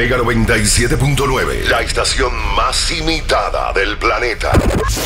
Mega 97.9, la estación más imitada del planeta.